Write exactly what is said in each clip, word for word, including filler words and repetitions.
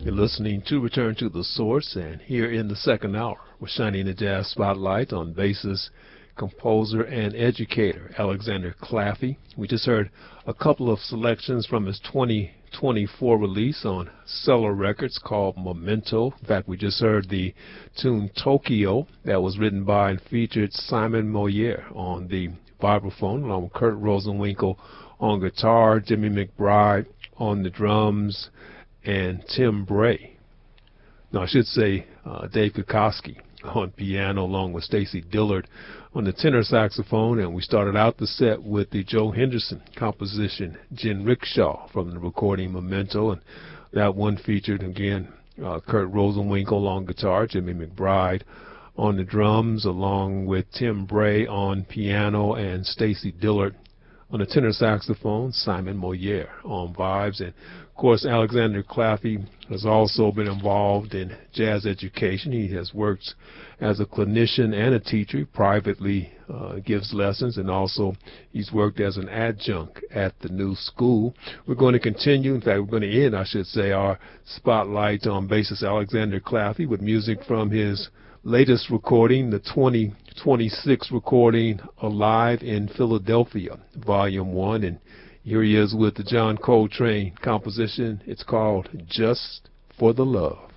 You're listening to Return to the Source, and here in the second hour, we're shining the jazz spotlight on bassist, composer, and educator Alexander Claffey. We just heard a couple of selections from his twenty twenty-four release on Cellar Records called Memento. In fact, we just heard the tune Tokyo that was written by and featured Simon Moyer on the vibraphone, along with Kurt Rosenwinkel on guitar, Jimmy McBride on the drums, and Tim Bray. No, I should say uh, Dave Kukoski on piano, along with Stacy Dillard on the tenor saxophone. And we started out the set with the Joe Henderson composition, Gin Rickshaw, from the recording Memento. And that one featured, again, uh, Kurt Rosenwinkel on guitar, Jimmy McBride on the drums, along with Tim Bray on piano and Stacy Dillard on the tenor saxophone, Simon Moyer on vibes. And of course, Alexander Claffey has also been involved in jazz education. He has worked as a clinician and a teacher. He privately uh, gives lessons, and also he's worked as an adjunct at the New School. We're going to continue, in fact, we're going to end, I should say, our spotlight on bassist Alexander Claffey with music from his latest recording, the twenty twenty-six recording, Alive in Philadelphia, Volume one. And here he is with the John Coltrane composition. It's called Just for the Love.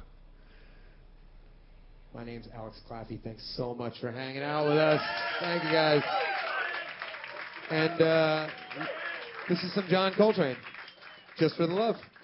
My name's Alex Claffey. Thanks so much for hanging out with us. Thank you, guys. And uh, this is some John Coltrane, Just for the Love.